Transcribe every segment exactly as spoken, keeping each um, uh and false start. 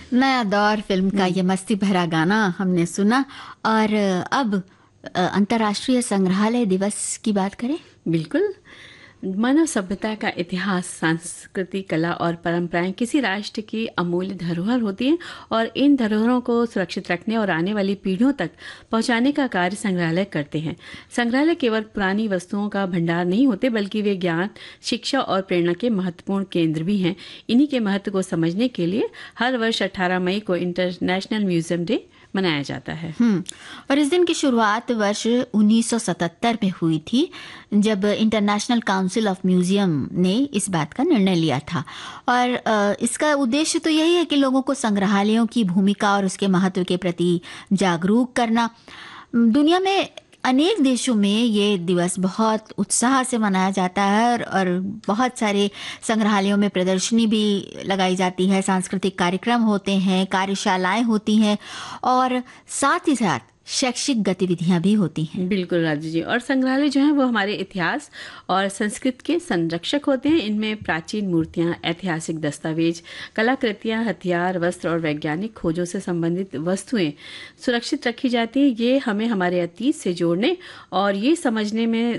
नया दौर फिल्म का ये मस्ती भरा गाना हमने सुना। और अब अ, अंतर्राष्ट्रीय संग्रहालय दिवस की बात करें। बिल्कुल। मानव सभ्यता का इतिहास, संस्कृति, कला और परंपराएं किसी राष्ट्र की अमूल्य धरोहर होती हैं और इन धरोहरों को सुरक्षित रखने और आने वाली पीढ़ियों तक पहुंचाने का कार्य संग्रहालय करते हैं। संग्रहालय केवल पुरानी वस्तुओं का भंडार नहीं होते, बल्कि वे ज्ञान, शिक्षा और प्रेरणा के महत्वपूर्ण केंद्र भी हैं। इन्हीं के महत्व को समझने के लिए हर वर्ष अठारह मई को इंटरनेशनल म्यूजियम डे मनाया जाता है। हम्म और इस दिन की शुरुआत वर्ष उन्नीस सौ सतहत्तर में हुई थी, जब इंटरनेशनल काउंसिल ऑफ म्यूजियम ने इस बात का निर्णय लिया था। और अ, इसका उद्देश्य तो यही है कि लोगों को संग्रहालयों की भूमिका और उसके महत्व के प्रति जागरूक करना। दुनिया में अनेक देशों में ये दिवस बहुत उत्साह से मनाया जाता है और, और बहुत सारे संग्रहालयों में प्रदर्शनी भी लगाई जाती है, सांस्कृतिक कार्यक्रम होते हैं, कार्यशालाएं होती हैं और साथ ही साथ शैक्षिक गतिविधियां भी होती हैं। बिल्कुल राजू जी। और संग्रहालय जो है वो हमारे इतिहास और संस्कृति के संरक्षक होते हैं। इनमें प्राचीन मूर्तियां, ऐतिहासिक दस्तावेज, कलाकृतियां, हथियार, वस्त्र और वैज्ञानिक खोजों से संबंधित वस्तुएं सुरक्षित रखी जाती हैं। ये हमें हमारे अतीत से जोड़ने और ये समझने में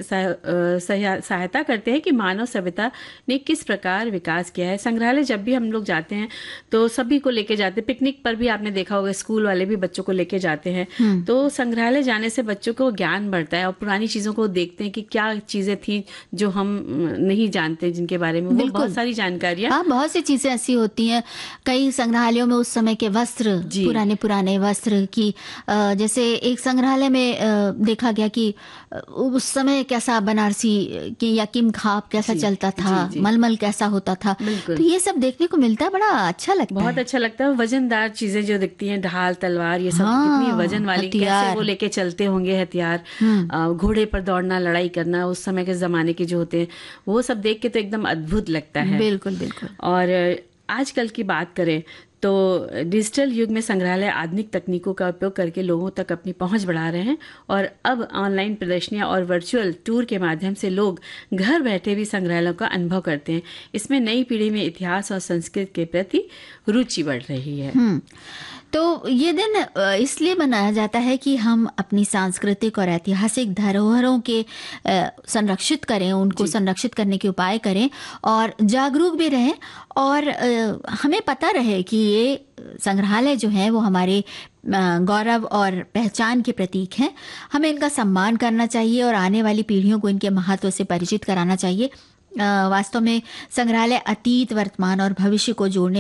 सहायता करते हैं कि मानव सभ्यता ने किस प्रकार विकास किया है। संग्रहालय जब भी हम लोग जाते हैं तो सभी को लेके जाते हैं। पिकनिक पर भी आपने देखा होगा, स्कूल वाले भी बच्चों को लेके जाते हैं। तो तो संग्रहालय जाने से बच्चों को ज्ञान बढ़ता है और पुरानी चीजों को देखते हैं कि क्या चीजें थी जो हम नहीं जानते, जिनके बारे में वो बहुत सारी जानकारियां। हाँ, बहुत सी चीजें ऐसी होती हैं। कई संग्रहालयों में उस समय के वस्त्र, पुराने पुराने वस्त्र की, जैसे एक संग्रहालय में देखा गया कि उस समय कैसा बनारसी की या किम खाप कैसा जी, चलता था, जी, जी, मलमल कैसा होता था। तो ये सब देखने को मिलता है, बड़ा अच्छा लगता बहुत है। बहुत अच्छा लगता है। वजनदार चीजें जो दिखती हैं, ढाल, तलवार, ये सब हाँ, कितनी वजन वाली, कैसे वो लेके चलते होंगे हथियार, घोड़े पर दौड़ना, लड़ाई करना, उस समय के जमाने के जो होते हैं, वो सब देख के तो एकदम अद्भुत लगता है। बिल्कुल बिल्कुल। और आजकल की बात करें तो डिजिटल युग में संग्रहालय आधुनिक तकनीकों का उपयोग करके लोगों तक अपनी पहुंच बढ़ा रहे हैं और अब ऑनलाइन प्रदर्शनियां और वर्चुअल टूर के माध्यम से लोग घर बैठे भी संग्रहालयों का अनुभव करते हैं। इसमें नई पीढ़ी में इतिहास और संस्कृति के प्रति रुचि बढ़ रही है। तो ये दिन इसलिए मनाया जाता है कि हम अपनी सांस्कृतिक और ऐतिहासिक धरोहरों के संरक्षित करें, उनको संरक्षित करने के उपाय करें और जागरूक भी रहें और हमें पता रहे कि ये संग्रहालय जो है वो हमारे गौरव और पहचान के प्रतीक हैं। हमें इनका सम्मान करना चाहिए और आने वाली पीढ़ियों को इनके महत्व से परिचित कराना चाहिए। वास्तव में संग्रहालय अतीत, वर्तमान और भविष्य को जोड़ने